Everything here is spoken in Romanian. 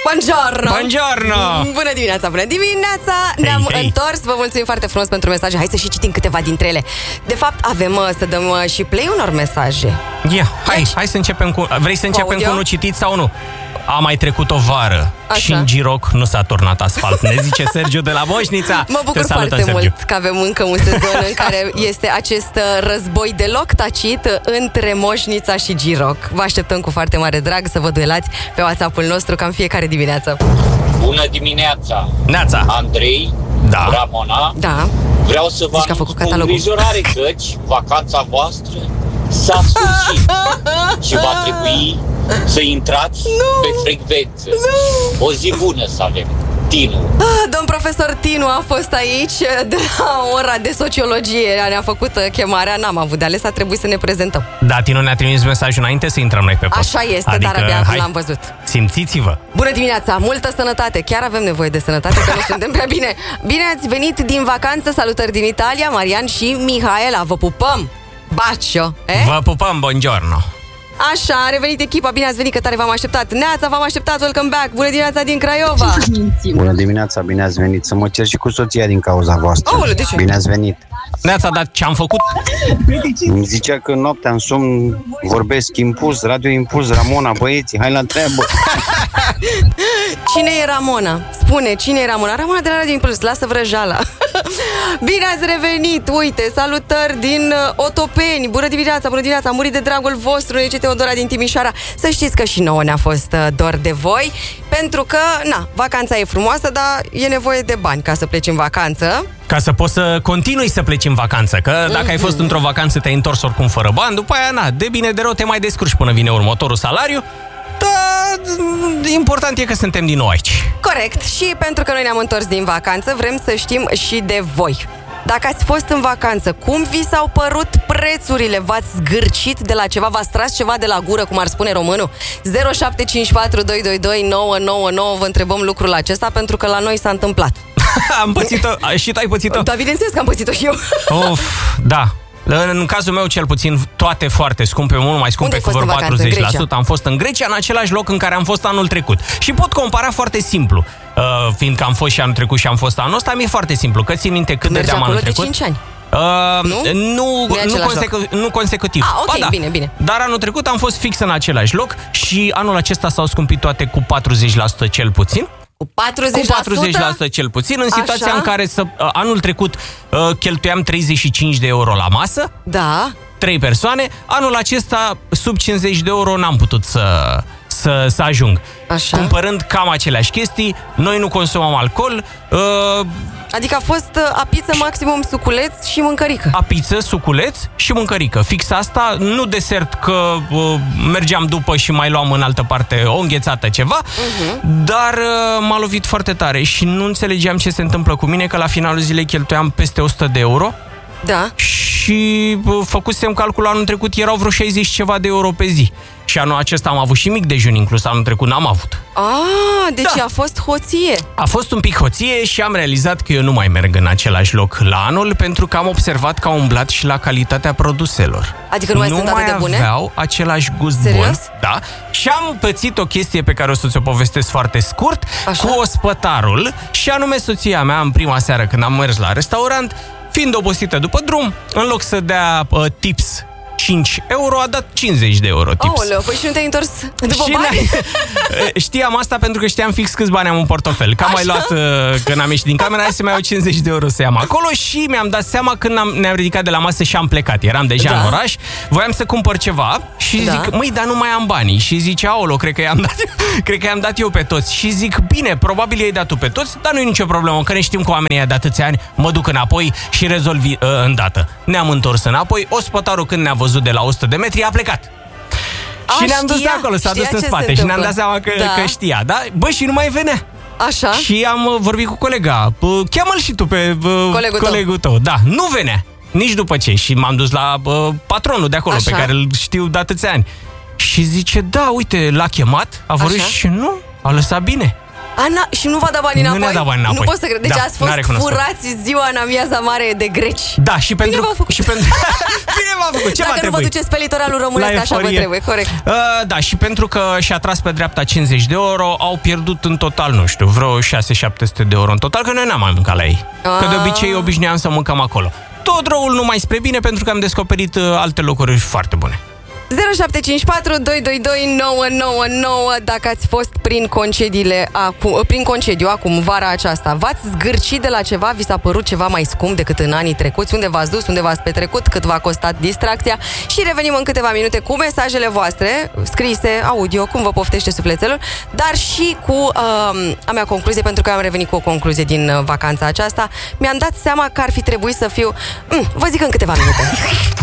Buongiorno! Buongiorno! Bună dimineața, bună dimineața! Ne-am întors, vă mulțumim foarte frumos pentru mesaje. Hai să și citim câteva dintre ele. De fapt, avem să dăm și play unor mesaje. Hai să începem cu... Vrei să începem cu unul citit sau nu? A mai trecut o vară și în Giroc nu s-a turnat asfalt. Ne zice Sergiu de la Moșnița. Mă bucur foarte mult că avem încă un sezon în care este acest război deloc tacit între Moșnița și Giroc. Vă așteptăm cu foarte mare drag să vă duelați pe WhatsApp-ul nostru cam fiecare dimineață. Bună dimineața! Neața! Andrei, Ramona, vreau să vă anunț cu îngrijorare căci vacanța voastră s-a sfârșit și va trebui să intrați pe frecvență. O zi bună să avem. Tinu. Domn profesor Tinu a fost aici de la ora de sociologie. Ne-a făcut chemarea, n-am avut de ales, a trebuit să ne prezentăm. Da, Tinu ne-a trimis mesajul înainte să intrăm noi pe post. Așa este, adică, dar abia acum l-am văzut. Simțiți-vă. Bună dimineața, multă sănătate. Chiar avem nevoie de sănătate, că nu suntem prea bine. Bine ați venit din vacanță, salutări din Italia, Marian și Mihaela. Vă pupăm! Bacio! Vă pupăm, buongiorno! Așa, a revenit echipa, bine ați venit, că tare v-am așteptat. Neața, v-am așteptat, welcome back. Bună dimineața din Craiova. Bună dimineața, bine ați venit. Să mă cer și cu soția din cauza voastră. De ce? Bine ați venit. Neața, dar ce am făcut? Îmi zicea că noaptea în somn vorbesc impuls, radio impuls. Ramona, băieții, hai la treabă. Cine e Ramona? Spune, cine e Ramona? Ramona de la Radio Impuls, lasă vrăjala. Bine ați revenit, uite, salutări din Otopeni. Bună dimineața, a murit de dragul vostru, ne zice Teodora din Timișoara. Să știți că și nouă ne-a fost dor de voi, pentru că, vacanța e frumoasă, dar e nevoie de bani ca să pleci în vacanță. Ca să poți să continui să pleci în vacanță, că dacă ai fost într-o vacanță, te-ai întors oricum fără bani, după aia, de bine de rău, te mai descurci până vine următorul salariu. Da, important e că suntem din nou aici. Corect, și pentru că noi ne-am întors din vacanță, vrem să știm și de voi. Dacă ați fost în vacanță, cum vi s-au părut prețurile? V-ați zgârcit de la ceva? V-ați tras ceva de la gură, cum ar spune românul? 0754 222 999. Vă întrebăm lucrul acesta pentru că la noi s-a întâmplat. Am pățit-o, și tu ai pățit-o? Da, bineînțeles că am pățit-o și eu. Da. În cazul meu, cel puțin, toate foarte scumpe, mult mai scumpe, cu vreo 40%. Am fost în Grecia, în același loc în care am fost anul trecut. Și pot compara foarte simplu. Fiindcă am fost și anul trecut și am fost anul ăsta, mi-e foarte simplu. Că țin minte cât dădeam anul trecut. De 5 ani. Nu consecutiv. Ok, bine. Dar anul trecut am fost fix în același loc și anul acesta s-au scumpit toate cu 40% cel puțin. Cu 40% cel puțin, în situația în care anul trecut cheltuiam 35 de euro la masă. Da. 3 persoane. Anul acesta, sub 50 de euro, n-am putut să ajung. Așa. Cumpărând cam aceleași chestii, noi nu consumăm alcool. Adică a fost apiță, maximum suculeț și mâncărică. Apiță, suculeț și mâncărică. Fix asta, nu desert că mergeam după și mai luam în altă parte o înghețată ceva, dar m-a lovit foarte tare și nu înțelegeam ce se întâmplă cu mine, că la finalul zilei cheltuiam peste 100 de euro. Da. Și făcusem calculul anul trecut, erau vreo 60 ceva de euro pe zi. Și anul acesta am avut și mic dejun inclus, anul trecut n-am avut. Deci a fost hoție. A fost un pic hoție și am realizat că eu nu mai merg în același loc la anul, pentru că am observat că au umblat și la calitatea produselor. Adică nu mai sunt atât de bune? Nu mai aveau același gust bun. Da. Și am pățit o chestie pe care o să ți-o povestesc foarte scurt. Așa? Cu ospătarul, și anume soția mea, în prima seară când am mers la restaurant, fiind obosită după drum, în loc să dea tips 5 euro, a dat 50 de euro tips. Aoleu, păi și nu te-ai întors după bani? Știam asta pentru că știam fix câți bani am în portofel. Că am mai luat, când am ieșit din camera, hai să mai iau 50 de euro să iau acolo. Și mi-am dat seama când ne-am ridicat de la masă și am plecat. Eram deja în oraș, voiam să cumpăr ceva și zic, măi, dar nu mai am banii. Și zice, aoleu, cred că i-am dat eu pe toți. Și zic, bine, probabil i-ai dat tu pe toți, dar nu e nicio problemă, că ne știm cu oamenii de atâția ani, mă duc înapoi și rezolvi îndată. Ne-am întors înapoi, ospătarul când ne-a văzut de la 100 de metri, a plecat. Și ne-am dus de acolo, s-a dus în spate și ne-am dat seama că știa, da? Bă, și nu mai venea. Așa? Și am vorbit cu colega. Cheamă-l și tu pe colegul tău. Da, nu venea. Nici după ce. Și m-am dus la patronul de acolo, pe care îl știu de atâția ani. Și zice, da, uite, l-a chemat, a vorbit și nu, a lăsat bine. Și nu v-a dat banii înapoi? Nu ne-a dat banii înapoi. Nu pot să cred. Deci ați fost furați ziua în amiaza mare de greci. Da, și pentru... Bine v-a făcut. Bine v-a făcut. Ce Dacă nu vă duceți pe litoralul românesc, așa vă trebuie, corect. Da, și pentru că și-a tras pe dreapta 50 de euro, au pierdut în total, nu știu, vreo 600-700 de euro în total, că noi n-am mai mâncat la ei. Că de obicei obișnuiam să mâncăm acolo. Tot răul numai spre bine, pentru că am descoperit alte locuri foarte bune. 0754 222 999. Dacă ați fost prin concediu acum, vara aceasta, v-ați zgârcit de la ceva? Vi s-a părut ceva mai scump decât în anii trecuți? Unde v-ați dus? Unde v-ați petrecut? Cât v-a costat distracția? Și revenim în câteva minute cu mesajele voastre scrise, audio, cum vă poftește sufletelul, dar și cu a mea concluzie, pentru că am revenit cu o concluzie din vacanța aceasta. Mi-am dat seama că ar fi trebuit să fiu... vă zic în câteva minute.